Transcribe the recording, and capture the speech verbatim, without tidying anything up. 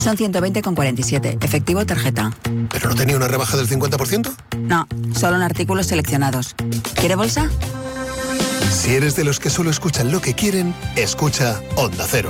Son ciento veinte con cuarenta y siete. Efectivo tarjeta. ¿Pero no tenía una rebaja del cincuenta por ciento? No, solo en artículos seleccionados. ¿Quiere bolsa? Si eres de los que solo escuchan lo que quieren, escucha Onda Cero.